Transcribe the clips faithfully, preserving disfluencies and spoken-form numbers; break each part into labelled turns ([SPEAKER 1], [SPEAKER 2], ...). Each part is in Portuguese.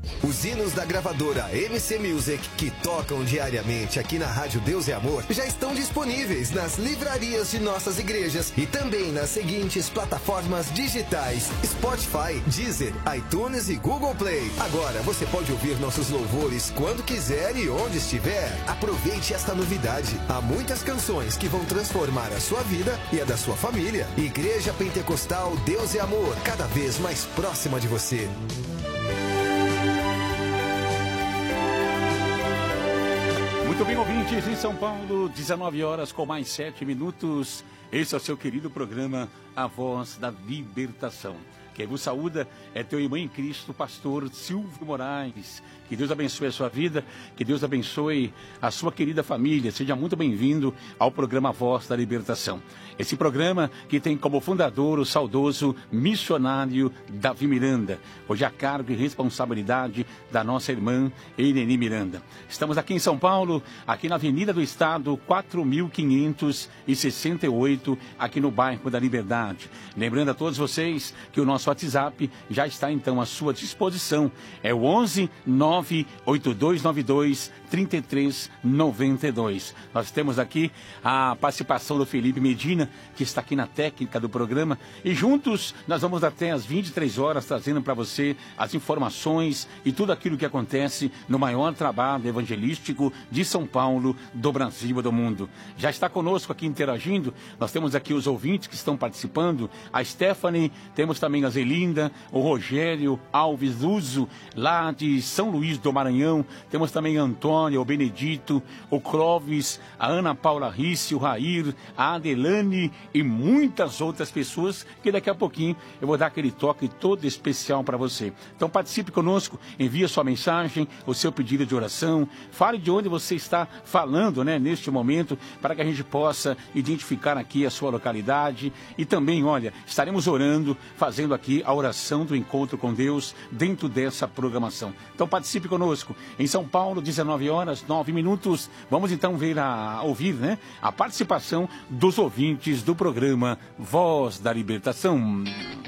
[SPEAKER 1] Os hinos da gravadora M C Music, que tocam diariamente aqui na Rádio Deus e Amor, já estão disponíveis nas livrarias de nossas igrejas e também nas seguintes plataformas digitais: Spotify, Deezer, iTunes e Google Play. Agora você pode ouvir nossos louvores quando quiser e onde estiver. Aproveite esta novidade. Há muitas canções que vão transformar a sua vida e a da sua família. Igreja Pentecostal Deus e Amor, cada vez mais próxima de você.
[SPEAKER 2] Muito bem, ouvintes, em São Paulo, dezenove horas com mais sete minutos. Esse é o seu querido programa A Voz da Libertação. Quem vos saúda é teu irmão em Cristo, pastor Silvio Moraes. Que Deus abençoe a sua vida, que Deus abençoe a sua querida família. Seja muito bem-vindo ao programa Voz da Libertação. Esse programa que tem como fundador o saudoso missionário Davi Miranda, hoje a cargo e responsabilidade da nossa irmã Irene Miranda. Estamos aqui em São Paulo, aqui na Avenida do Estado, quatro mil quinhentos e sessenta e oito, aqui no bairro da Liberdade. Lembrando a todos vocês que o nosso WhatsApp já está então à sua disposição. É o onze nove oito dois nove dois três três nove dois. Nós temos aqui a participação do Felipe Medina, que está aqui na técnica do programa, e juntos nós vamos até às vinte e três horas trazendo para você as informações e tudo aquilo que acontece no maior trabalho evangelístico de São Paulo, do Brasil e do mundo. Já está conosco aqui interagindo, nós temos aqui os ouvintes que estão participando, a Stephanie, temos também a Zelinda, o Rogério Alves Uso, lá de São Luís do Maranhão, temos também a Antônia, o Benedito, o Clóvis, a Ana Paula Risse, o Rair, a Adelane e muitas outras pessoas que daqui a pouquinho eu vou dar aquele toque todo especial para você. Então participe conosco, envie sua mensagem, o seu pedido de oração, fale de onde você está falando, né, neste momento, para que a gente possa identificar aqui a sua localidade e também, olha, estaremos orando, fazendo aqui a oração do encontro com Deus dentro dessa programação. Então participe conosco. Em São Paulo, dezenove horas, nove minutos. Vamos então ver a, ouvir, né, a participação dos ouvintes do programa Voz da Libertação.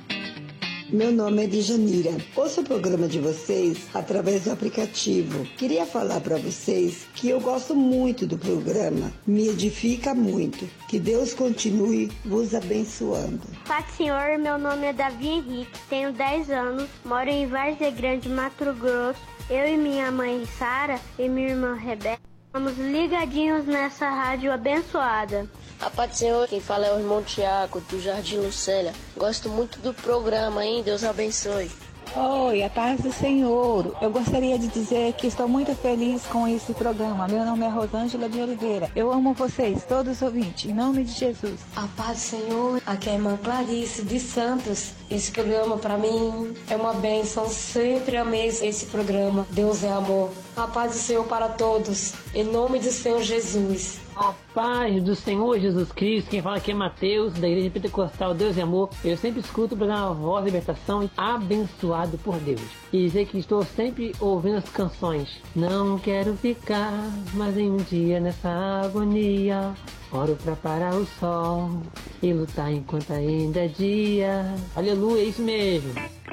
[SPEAKER 3] Meu nome é Djanira. Ouço o programa de vocês através do aplicativo. Queria falar para vocês que eu gosto muito do programa. Me edifica muito. Que Deus continue vos abençoando.
[SPEAKER 4] Paz, Senhor, meu nome é Davi Henrique, tenho dez anos, moro em Várzea Grande, Mato Grosso. Eu e minha mãe Sara e minha irmã Rebeca estamos ligadinhos nessa rádio abençoada.
[SPEAKER 5] A paz do Senhor, quem fala é o irmão Tiago, do Jardim Lucélia. Gosto muito do programa, hein? Deus abençoe.
[SPEAKER 6] Oi, a paz do Senhor. Eu gostaria de dizer que estou muito feliz com esse programa. Meu nome é Rosângela de Oliveira. Eu amo vocês, todos os ouvintes, em nome de Jesus.
[SPEAKER 7] A paz do Senhor, aqui é a irmã Clarice de Santos. Esse programa para mim é uma bênção. Sempre amei esse programa. Deus é amor. A paz do Senhor para todos, em nome do Senhor Jesus.
[SPEAKER 8] A paz do Senhor Jesus Cristo, quem fala aqui é Mateus, da Igreja Pentecostal Deus e Amor. Eu sempre escuto o programa Voz da Libertação, abençoado por Deus. E dizer que estou sempre ouvindo as canções. Não quero ficar mais em um dia nessa agonia. Oro pra parar o sol e lutar enquanto ainda é dia. Aleluia, é isso mesmo.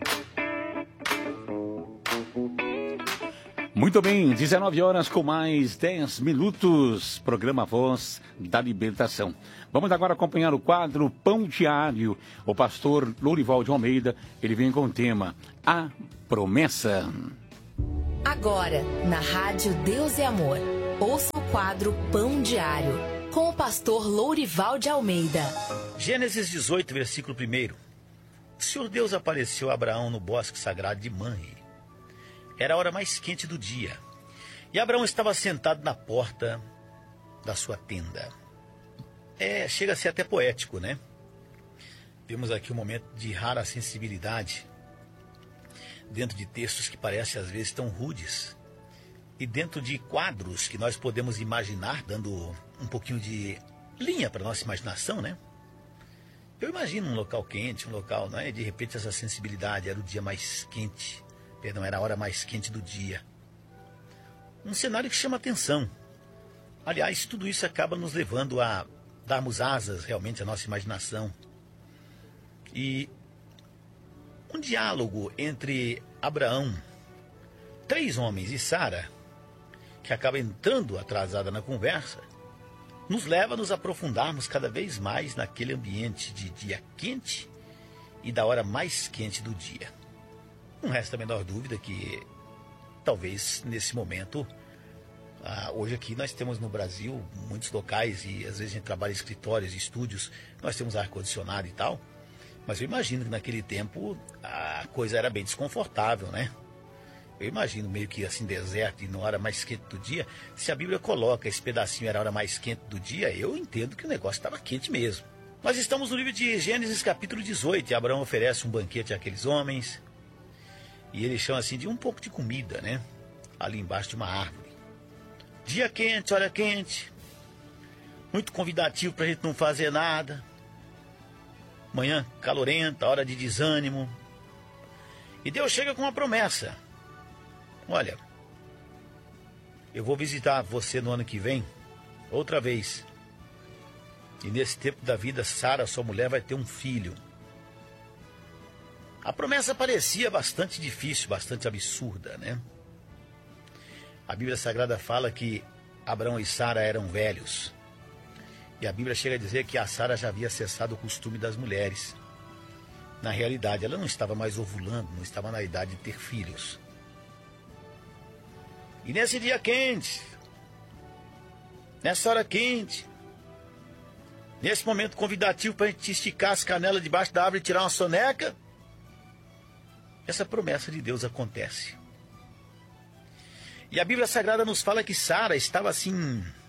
[SPEAKER 2] Muito bem, dezenove horas com mais dez minutos, programa Voz da Libertação. Vamos agora acompanhar o quadro Pão Diário. O pastor Lourival de Almeida, ele vem com o tema A Promessa.
[SPEAKER 9] Agora, na Rádio Deus e Amor, ouça o quadro Pão Diário, com o pastor Lourival de Almeida.
[SPEAKER 10] Gênesis dezoito, versículo primeiro. O Senhor Deus apareceu a Abraão no bosque sagrado de Manre. Era a hora mais quente do dia. E Abraão estava sentado na porta da sua tenda. É, chega a ser até poético, né? Temos aqui um momento de rara sensibilidade, dentro de textos que parecem às vezes tão rudes, e dentro de quadros que nós podemos imaginar, dando um pouquinho de linha para a nossa imaginação, né? Eu imagino um local quente, um local, não é? De repente essa sensibilidade, era o dia mais quente. Perdão, era a hora mais quente do dia. Um cenário que chama atenção. Aliás, tudo isso acaba nos levando a darmos asas realmente à nossa imaginação. E um diálogo entre Abraão três homens e Sara, que acaba entrando atrasada na conversa, nos leva a nos aprofundarmos cada vez mais naquele ambiente de dia quente e da hora mais quente do dia. Não resta a menor dúvida que, talvez, nesse momento, ah, hoje aqui nós temos no Brasil muitos locais, e às vezes a gente trabalha em escritórios, estúdios, nós temos ar-condicionado e tal, mas eu imagino que naquele tempo a coisa era bem desconfortável, né? Eu imagino meio que assim, deserto e na hora mais quente do dia. Se a Bíblia coloca esse pedacinho era a hora mais quente do dia, eu entendo que o negócio estava quente mesmo. Nós estamos no livro de Gênesis capítulo dezoito, e Abraão oferece um banquete àqueles homens, e ele chama assim de um pouco de comida, né? Ali embaixo de uma árvore. Dia quente, hora quente, muito convidativo para a gente não fazer nada. Manhã calorenta, hora de desânimo. E Deus chega com uma promessa. Olha, eu vou visitar você no ano que vem, outra vez. E nesse tempo da vida, Sara, sua mulher, vai ter um filho. A promessa parecia bastante difícil, bastante absurda, né? A Bíblia Sagrada fala que Abraão e Sara eram velhos. E a Bíblia chega a dizer que a Sara já havia cessado o costume das mulheres. Na realidade, ela não estava mais ovulando, não estava na idade de ter filhos. E nesse dia quente, nessa hora quente, nesse momento convidativo para a gente esticar as canelas debaixo da árvore e tirar uma soneca, essa promessa de Deus acontece. E a Bíblia Sagrada nos fala que Sara estava assim,